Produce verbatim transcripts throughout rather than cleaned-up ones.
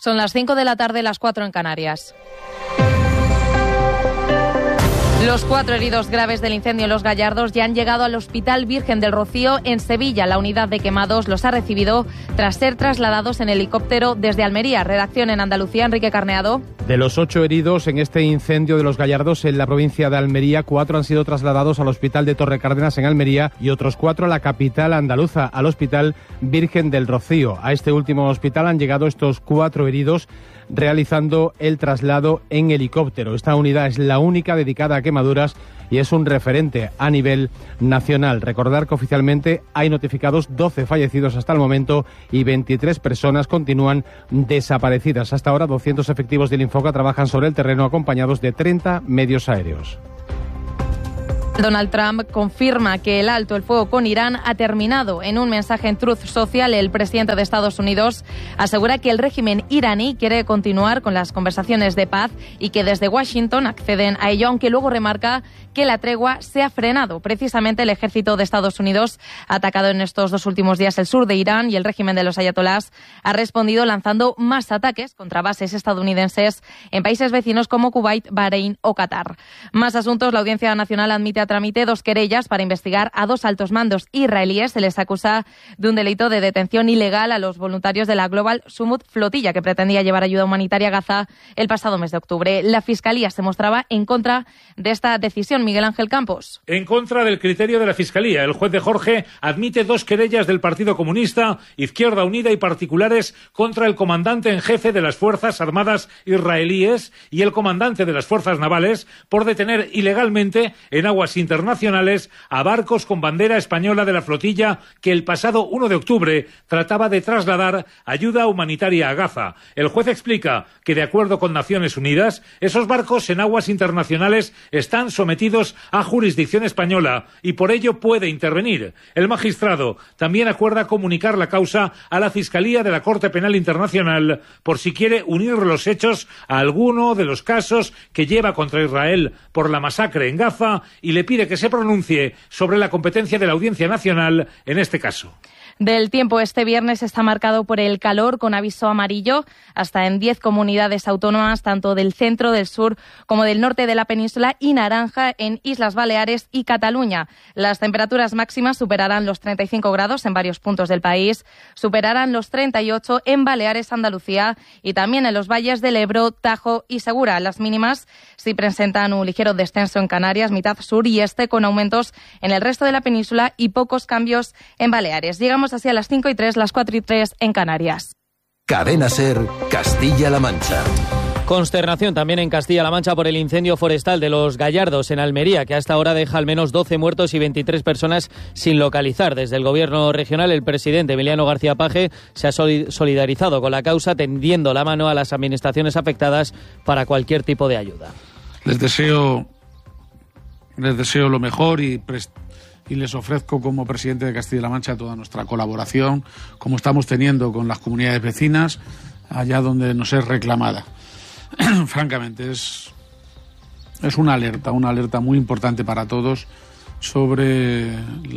Son las cinco de la tarde, las cuatro en Canarias. Los cuatro heridos graves del incendio en Los Gallardos ya han llegado al Hospital Virgen del Rocío en Sevilla. La unidad de quemados los ha recibido tras ser trasladados en helicóptero desde Almería. Redacción en Andalucía, Enrique Carneado. De los ocho heridos en este incendio de Los Gallardos en la provincia de Almería, cuatro han sido trasladados al Hospital de Torrecárdenas en Almería y otros cuatro a la capital andaluza, al Hospital Virgen del Rocío. A este último hospital han llegado estos cuatro heridos realizando el traslado en helicóptero. Esta unidad es la única dedicada a quemaduras y es un referente a nivel nacional. Recordar que oficialmente hay notificados doce fallecidos hasta el momento y veintitrés personas continúan desaparecidas. Hasta ahora, doscientos efectivos del Infoca trabajan sobre el terreno acompañados de treinta medios aéreos. Donald Trump confirma que el alto el fuego con Irán ha terminado. En un mensaje en Truth Social, el presidente de Estados Unidos asegura que el régimen iraní quiere continuar con las conversaciones de paz y que desde Washington acceden a ello, aunque luego remarca que la tregua se ha frenado. Precisamente el ejército de Estados Unidos ha atacado en estos dos últimos días el sur de Irán y el régimen de los ayatolás ha respondido lanzando más ataques contra bases estadounidenses en países vecinos como Kuwait, Bahrein o Qatar. Más asuntos. La Audiencia Nacional admite a trámite dos querellas para investigar a dos altos mandos israelíes. Se les acusa de un delito de detención ilegal a los voluntarios de la Global Summit Flotilla, que pretendía llevar ayuda humanitaria a Gaza el pasado mes de octubre. La Fiscalía se mostraba en contra de esta decisión. Miguel Ángel Campos. En contra del criterio de la Fiscalía, el juez de Jorge admite dos querellas del Partido Comunista, Izquierda Unida y particulares contra el comandante en jefe de las Fuerzas Armadas israelíes y el comandante de las Fuerzas Navales por detener ilegalmente en aguas internacionales a barcos con bandera española de la flotilla que el pasado uno de octubre trataba de trasladar ayuda humanitaria a Gaza. El juez explica que, de acuerdo con Naciones Unidas, esos barcos en aguas internacionales están sometidos a jurisdicción española y por ello puede intervenir. El magistrado también acuerda comunicar la causa a la Fiscalía de la Corte Penal Internacional por si quiere unir los hechos a alguno de los casos que lleva contra Israel por la masacre en Gaza y le pide que se pronuncie sobre la competencia de la Audiencia Nacional en este caso. Del tiempo, este viernes está marcado por el calor con aviso amarillo hasta en diez comunidades autónomas, tanto del centro, del sur como del norte de la península, y naranja en Islas Baleares y Cataluña. Las temperaturas máximas superarán los treinta y cinco grados en varios puntos del país, superarán los treinta y ocho en Baleares, Andalucía y también en los valles del Ebro, Tajo y Segura. Las mínimas sí presentan un ligero descenso en Canarias, mitad sur y este, con aumentos en el resto de la península y pocos cambios en Baleares. Llegamos así a las cinco y tres, las cuatro y tres en Canarias. Cadena SER, Castilla-La Mancha. Consternación también en Castilla-La Mancha por el incendio forestal de Los Gallardos en Almería, que hasta ahora deja al menos doce muertos y veintitrés personas sin localizar. Desde el gobierno regional, el presidente Emiliano García Paje se ha solidarizado con la causa, tendiendo la mano a las administraciones afectadas para cualquier tipo de ayuda. Les deseo, les deseo lo mejor y prest- y les ofrezco como presidente de Castilla-La Mancha toda nuestra colaboración, como estamos teniendo con las comunidades vecinas, allá donde nos es reclamada. Francamente, es, es una alerta, una alerta muy importante para todos sobre,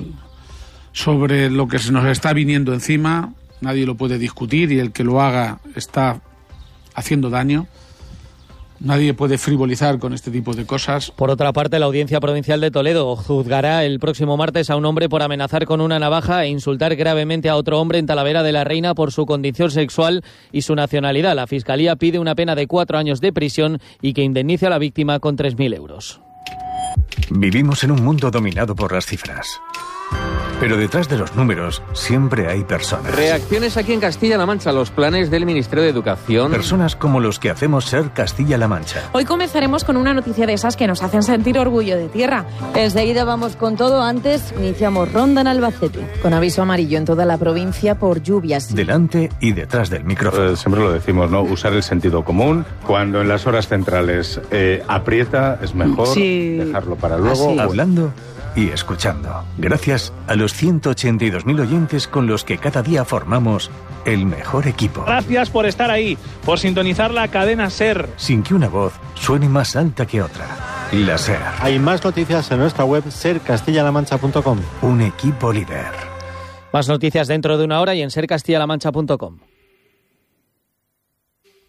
sobre lo que se nos está viniendo encima. Nadie lo puede discutir y el que lo haga está haciendo daño. Nadie puede frivolizar con este tipo de cosas. Por otra parte, la Audiencia Provincial de Toledo juzgará el próximo martes a un hombre por amenazar con una navaja e insultar gravemente a otro hombre en Talavera de la Reina por su condición sexual y su nacionalidad. La Fiscalía pide una pena de cuatro años de prisión y que indemnice a la víctima con tres mil euros. Vivimos en un mundo dominado por las cifras. Pero detrás de los números siempre hay personas. Reacciones aquí en Castilla-La Mancha a los planes del Ministerio de Educación. Personas como los que hacemos ser Castilla-La Mancha. Hoy comenzaremos con una noticia de esas que nos hacen sentir orgullo de tierra. Enseguida vamos con todo. Antes iniciamos ronda en Albacete. Con aviso amarillo en toda la provincia por lluvias. Delante y detrás del micrófono. Eh, siempre lo decimos, ¿no? Usar el sentido común. Cuando en las horas centrales eh, aprieta, es mejor sí. dejarlo para luego. Así. Hablando y escuchando. Gracias a los ciento ochenta y dos mil oyentes con los que cada día formamos el mejor equipo. Gracias por estar ahí, por sintonizar la cadena SER. Sin que una voz suene más alta que otra. La SER. Hay más noticias en nuestra web ser castilla la mancha punto com. Un equipo líder. Más noticias dentro de una hora y en ser castilla la mancha punto com.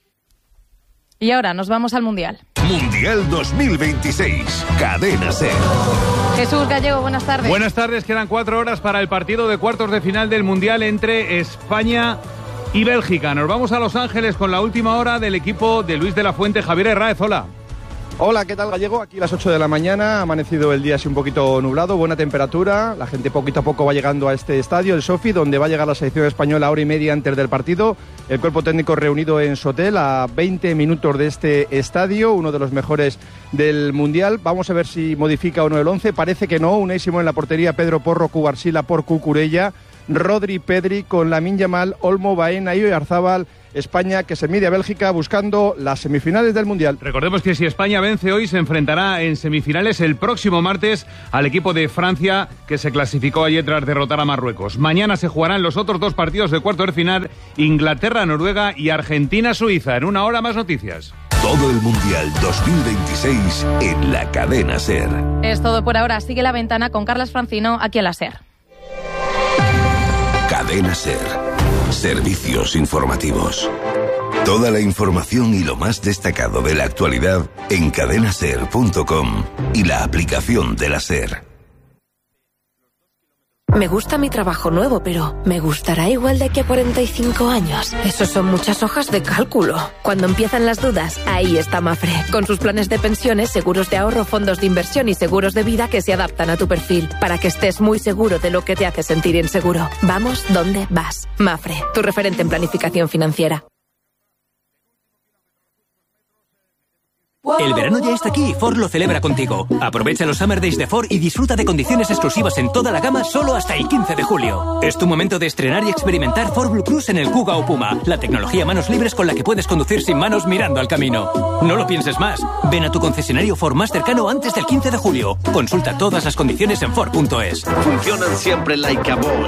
Y ahora nos vamos al Mundial. Mundial dos mil veintiséis, Cadena SER. Jesús Gallego, buenas tardes. Buenas tardes, quedan cuatro horas para el partido de cuartos de final del Mundial entre España y Bélgica. Nos vamos a Los Ángeles con la última hora del equipo de Luis de la Fuente. Javier Herráez, hola. Hola, ¿qué tal, Gallego? Aquí a las ocho de la mañana, ha amanecido el día así un poquito nublado, buena temperatura, la gente poquito a poco va llegando a este estadio, el Sofi, donde va a llegar la selección española hora y media antes del partido, el cuerpo técnico reunido en su hotel a veinte minutos de este estadio, uno de los mejores del Mundial. Vamos a ver si modifica o no el once, parece que no. Unai Simón en la portería, Pedro Porro, Cubarsila por Cucurella, Rodri, Pedri con Lamine Yamal, Olmo, Baena y Oyarzábal. España que se mide a Bélgica buscando las semifinales del Mundial. Recordemos que si España vence hoy se enfrentará en semifinales el próximo martes al equipo de Francia que se clasificó ayer tras derrotar a Marruecos. Mañana se jugarán los otros dos partidos de cuarto de final, Inglaterra-Noruega y Argentina-Suiza. En una hora más noticias. Todo el Mundial dos mil veintiséis en la Cadena SER. Es todo por ahora. Sigue La Ventana con Carlas Francino aquí en la SER. Cadena SER. Servicios informativos. Toda la información y lo más destacado de la actualidad en cadena ser punto com y la aplicación de la SER. Me gusta mi trabajo nuevo, pero ¿me gustará igual de aquí a cuarenta y cinco años? Eso son muchas hojas de cálculo. Cuando empiezan las dudas, ahí está Mafre, con sus planes de pensiones, seguros de ahorro, fondos de inversión y seguros de vida que se adaptan a tu perfil, para que estés muy seguro de lo que te hace sentir inseguro. Vamos donde vas. Mafre, tu referente en planificación financiera. El verano ya está aquí y Ford lo celebra contigo. Aprovecha los Summer Days de Ford y disfruta de condiciones exclusivas en toda la gama solo hasta el quince de julio. Es tu momento de estrenar y experimentar Ford Blue Cruise en el Kuga o Puma, la tecnología manos libres con la que puedes conducir sin manos mirando al camino. No lo pienses más. Ven a tu concesionario Ford más cercano antes del quince de julio. Consulta todas las condiciones en Ford punto es. Funcionan siempre like a boss.